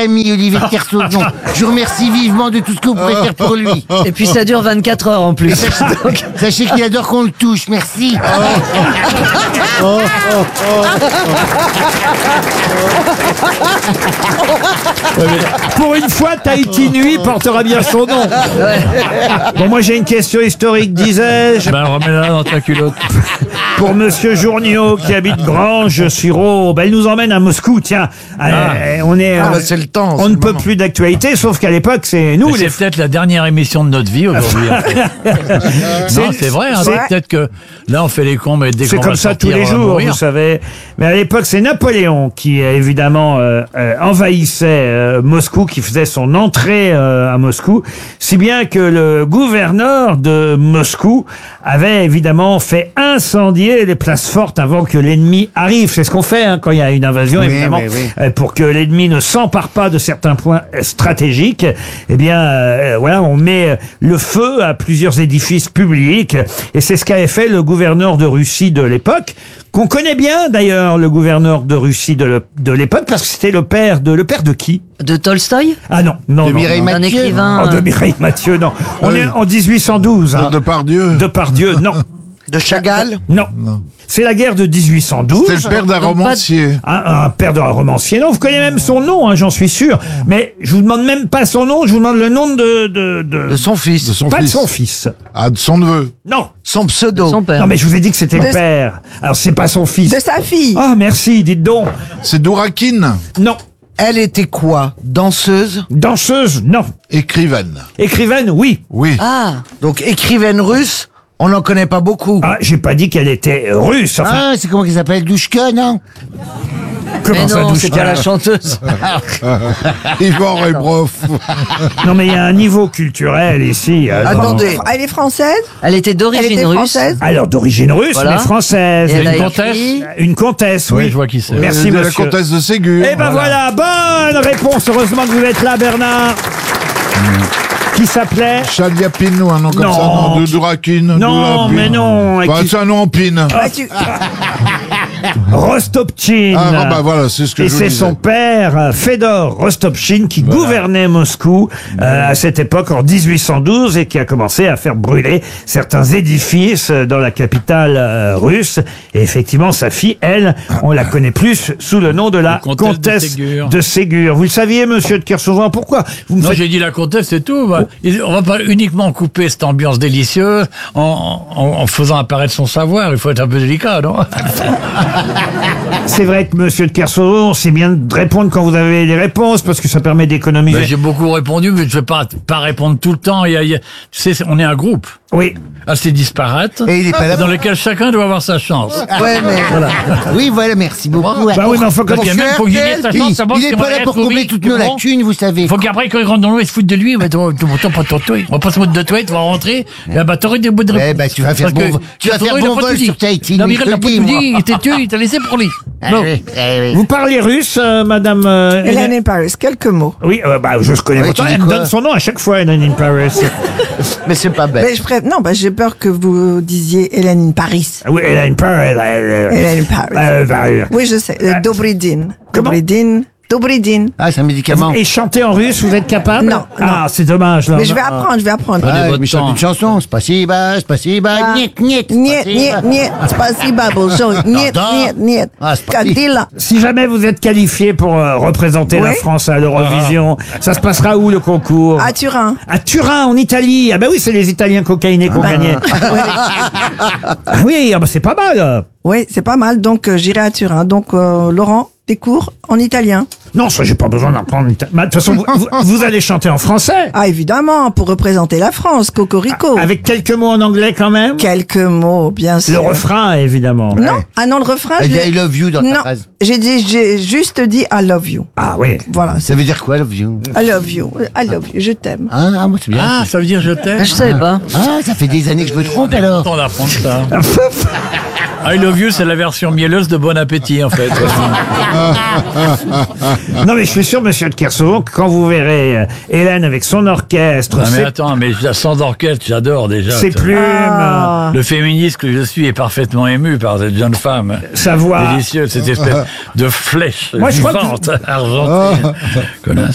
ami, Olivier de Kersauzon. Je vous remercie vivement de tout ce que vous pouvez faire pour lui. Et puis ça dure 24 heures en plus. Donc, Sachez qu'il adore qu'on le touche, merci. Pour une fois, Tahiti Nuit portera bien son nom. Bon, moi j'ai une question historique, disais-je, Ben, remets-la dans ta culotte. pour Monsieur Journiot qui habite Granges-sur-Aube. Elle nous emmène à Moscou, tiens. On est, c'est le temps. on ne peut plus d'actualité, sauf qu'à l'époque, c'est nous Mais les. c'est peut-être la dernière émission de notre vie aujourd'hui. en fait. Non, c'est vrai. Hein, c'est- peut-être que là, on fait les cons, mais dès C'est qu'on comme va ça tous sortir, les on va jours, mourir. vous savez. Mais à l'époque, c'est Napoléon qui, évidemment, envahissait Moscou, qui faisait son entrée à Moscou, si bien que le gouverneur de Moscou avait évidemment fait incendier les places fortes avant que l'ennemi arrive. C'est ce qu'on fait quand il y a une invasion, Oui, évidemment, oui. pour que l'ennemi ne s'empare pas de certains points stratégiques. Eh bien, voilà, on met le feu à plusieurs édifices publics, et c'est ce qu'avait fait le gouverneur de Russie de l'époque, qu'on connaît bien d'ailleurs, le gouverneur de Russie de l'époque, parce que c'était le père de qui? de Tolstoï, Ah non, non, De non, Mireille non. un Mathieu. écrivain. Oh, de Mireille Mathieu, non. On est en 1812. Hein. Depardieu. Depardieu, non. De Chagall. Non. C'est la guerre de 1812. C'est le père d'un Donc, pas de- romancier. Un père d'un romancier. Non, vous connaissez même son nom, j'en suis sûr. Mais je vous demande même pas son nom, je vous demande le nom De son fils. De son pas fils. de son fils. Ah, de son neveu. Non. Son pseudo. Son père. Non, mais je vous ai dit que c'était le père. Alors, c'est pas son fils. De sa fille. Ah, merci, dites donc. C'est Dourakine. Non. Elle était quoi? Danseuse? Danseuse, non. Écrivaine. Écrivaine, oui. Oui. Ah, Donc écrivaine russe, on n'en connaît pas beaucoup. Ah, j'ai pas dit qu'elle était russe. Enfin, Ah, c'est comment qu'il s'appelle, Douchka, non? comment mais ça, non, c'est Douchka pas la chanteuse. Ivan Rebrov. Non, mais il y a un niveau culturel ici. Attendez. Elle est française. Elle était Elle d'origine était russe. française. Alors, d'origine russe, Voilà. mais française. Et elle a Une comtesse écrit- Une comtesse, oui. Oui, je vois qui c'est. Merci, de la monsieur. comtesse de Ségur. Eh ben voilà, bonne réponse. Heureusement que vous êtes là, Bernard. Qui s'appelait Chaliapine ou un nom comme Non. ça, non, de Dourakine. Non, mais non. Bah, Qui- c'est un nom en pine. Bah, tu- Rostopchine. Ah, bah voilà, c'est ce que Et je vous c'est disais. son père, Fedor Rostopchine, qui gouvernait Moscou à cette époque, en 1812, et qui a commencé à faire brûler certains édifices dans la capitale russe. Et effectivement, sa fille, elle, on la connaît plus sous le nom de la Comtesse de Ségur. de Ségur. Vous le saviez, monsieur de Kersauzon, pourquoi vous me Non, faites... j'ai dit la comtesse, c'est tout. Bah, on va pas uniquement couper cette ambiance délicieuse en faisant apparaître son savoir. Il faut être un peu délicat, non? C'est vrai que monsieur de Kersauzon, c'est bien de répondre quand vous avez les réponses, parce que ça permet d'économiser. Ben, j'ai beaucoup répondu, mais je vais pas répondre tout le temps. Tu sais, on est un groupe Oui. assez disparate, Et il est pas là dans pour... lequel chacun doit avoir sa chance. Ouais, mais Oui, voilà, merci beaucoup. Bah oui, mais enfin, Parce quand qu'il y a même pour qu'il ait sa chance, Il savoir il est si on pas va là être pour oui, combler toutes tu nos comprends lacunes, vous savez. Il faut qu'après, quand il rentre dans l'eau, il se foute de lui. Mais ton pas ton toi. On va pas se foutre de toi, tu vas rentrer. Et bah, t'aurais des bouts de Eh ben, tu vas faire Parce que bon- tu vas faire il a bon pas vol tout dit. sur Tahiti, Non, mais je te il a le pas dis, tout moi. dit. Il t'a tué, il t'a laissé pour lui. Ah Non. oui, oui. vous parlez russe, madame Hélène in Paris. Quelques mots. Oui, bah, je connais Oui, votre tu dis Elle me quoi donne son nom à chaque fois, Hélène in Paris. mais c'est pas bête. Mais non, j'ai peur que vous disiez Hélène in Paris. Oui, Hélène in Paris. Hélène in Paris. Oui, je sais. Dobridin. Comment Dobridin. Ah, c'est un médicament. Et chanter en russe, vous êtes capable? Non, Ah, c'est dommage, là. Mais je vais apprendre. Prenez Ah, votre mais chante temps. une chanson. Spasiba, Ah. niet, niet. Niet. Spasiba, bonjour. Niet. Ah, c'est parti. Kadila. Si jamais vous êtes qualifié pour représenter la Oui. France à l'Eurovision, ça se passera où, le concours? À Turin. À Turin, en Italie. Ah bah oui, c'est les Italiens cocaïnés qui ont gagné. Ah oui, ah bah c'est pas mal. Oui, c'est pas mal. Donc, j'irai à Turin. Donc, Laurent, des cours en italien. Non, ça, j'ai pas besoin d'apprendre l'italien. Bah, de toute façon, vous allez chanter en français. Ah, évidemment, pour représenter la France, Cocorico. Avec quelques mots en anglais quand même. Quelques mots, bien sûr. Le refrain, évidemment. Non, ah non, le refrain, Elle je dit l'ai- I love you dans ta Non, phrase. j'ai juste dit I love you. Ah oui. Voilà, Ça veut dire quoi, love you? I love you, je t'aime. Ah, moi, c'est bien. Ah, ça veut dire je t'aime. Ah, je savais pas. Ah, ça fait des années que je me trompe, alors. On apprend ça. I love you, c'est la version mielleuse de Bon Appétit, en fait. Non, mais je suis sûr, monsieur de Kersauzon, que quand vous verrez Hélène avec son orchestre, Ah, mais attends, mais sans orchestre, j'adore déjà. ses plumes, Le féministe que je suis est parfaitement ému par cette jeune femme. sa voix. Délicieuse, cette espèce de flèche Moi, je crois que vivante, argentée. Connasse.